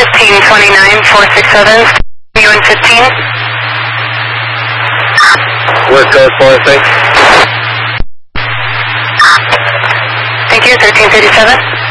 1529-467, UN-15. West Coast 46. Thank you, 1337.